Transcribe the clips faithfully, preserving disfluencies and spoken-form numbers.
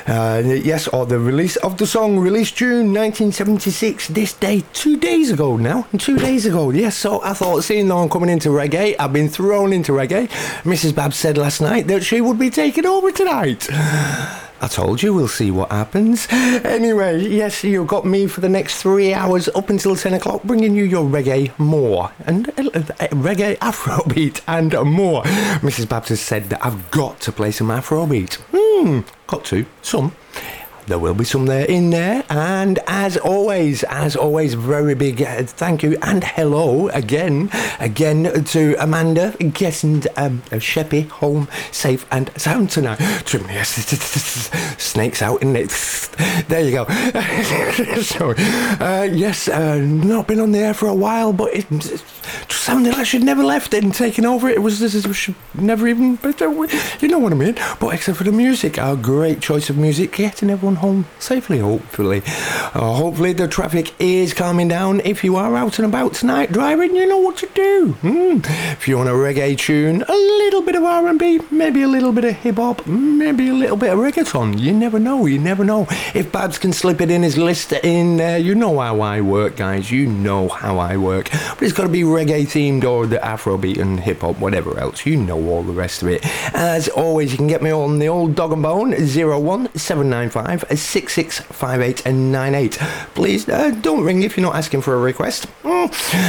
Uh, yes, or the release of the song, released June nineteen seventy-six, this day, two days ago now, two days ago, yes, so I thought, seeing though I'm coming into reggae, I've been thrown into reggae. Missus Babs said last night that she would be taking over tonight. I told you, we'll see what happens. Anyway, yes, you've got me for the next three hours up until ten o'clock, bringing you your reggae more. And uh, uh, reggae, Afrobeat, and more. Missus Babs has said that I've got to play some Afrobeat. Hmm, got to. Some. There will be some there in there, and as always, as always, very big uh, thank you and hello again, again to Amanda, guessing um, Sheppy home safe and sound tonight. Yes, snakes out, isn't it? There you go. So, uh, yes, uh, not been on the air for a while, but it just sounded like she'd never left it and taken over it. It was this is she never even, you know what I mean. But except for the music, our great choice of music, getting everyone home safely, hopefully. Uh, hopefully the traffic is calming down. If you are out and about tonight driving, you know what to do. Mm. If you want a reggae tune, a little bit of R and B, maybe a little bit of hip-hop, maybe a little bit of reggaeton. You never know, you never know. If Babs can slip it in his list in there, you know how I work, guys. You know how I work. But it's got to be reggae themed or the Afrobeat and hip-hop, whatever else. You know all the rest of it. As always, you can get me on the old dog and bone, zero one seven nine five six six five eight and nine eight. Please uh, don't ring if you're not asking for a request. Mm.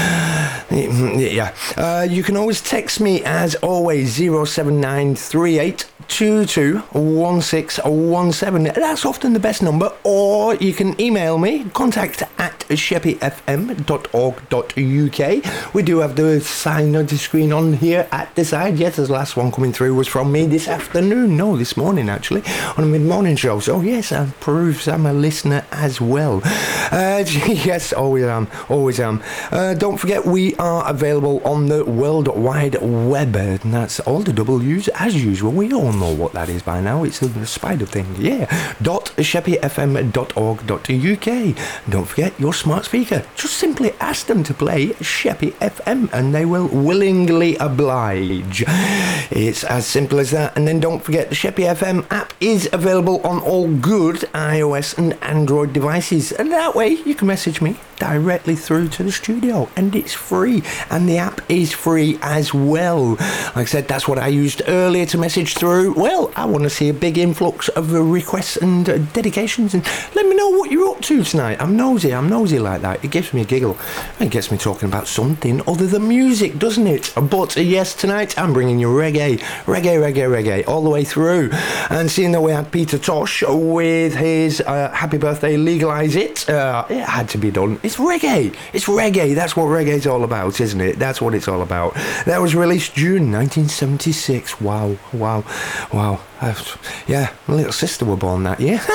Yeah. Uh, you can always text me as always, zero seven nine three eight two two one six one seven. That's often the best number. Or you can email me, contact at sheppy f m dot org dot u k. We do have the sign of the screen on here at the side. Yes, the last one coming through was from me this afternoon. No, this morning actually, on a mid-morning show. So yes, that proves I'm a listener as well. Uh, yes, always am, always am. Uh, don't forget, we are available on the World Wide Web, and that's all the W's as usual. We all know what that is by now. It's a spider thing. Yeah. Dot sheppy f m dot org dot u k. Don't forget your smart speaker. Just simply ask them to play Sheppy F M, and they will willingly oblige. It's as simple as that. And then don't forget, the Sheppy F M app is available on all good iOS and Android devices, and that way you can message me directly through to the studio, and it's free, and the app is free as well. Like I said, that's what I used earlier to message through. Well, I want to see a big influx of uh, requests and uh, dedications, and let me know what you're up to tonight. I'm nosy, I'm nosy like that. It gives me a giggle. It gets me talking about something other than music, doesn't it? But uh, yes, tonight I'm bringing you reggae, reggae, reggae, reggae, all the way through. And seeing that we had Peter Tosh with his uh, Happy Birthday, Legalise It, uh, it had to be done. It's reggae. It's reggae. That's what reggae's all about, isn't it? That's what it's all about. That was released June nineteen seventy-six. Wow, wow, wow. Uh, yeah, my little sister were born that year.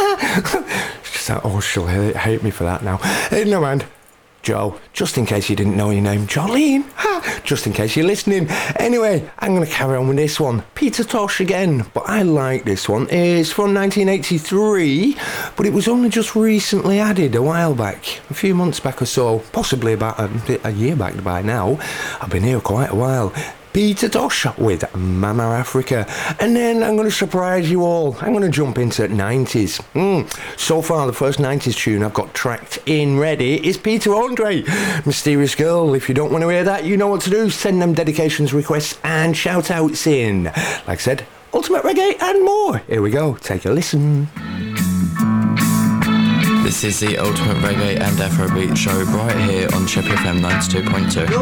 She's like, oh, she'll hate, hate me for that now. Uh, no, man. Joe, just in case you didn't know your name, Jolene, ha, just in case you're listening. Anyway, I'm going to carry on with this one. Peter Tosh again, but I like this one. It's from nineteen eighty-three, but it was only just recently added a while back, a few months back or so, possibly about a, a year back by now. I've been here quite a while. Peter Tosh with Mama Africa. And then I'm going to surprise you all. I'm going to jump into nineties. Mm. So far, the first nineties tune I've got tracked in ready is Peter Andre, Mysterious Girl. If you don't want to hear that, you know what to do. Send them dedications, requests, and shout outs in. Like I said, Ultimate Reggae and more. Here we go. Take a listen. This is the Ultimate Reggae and Afrobeat show right here on Sheppy F M ninety-two point two.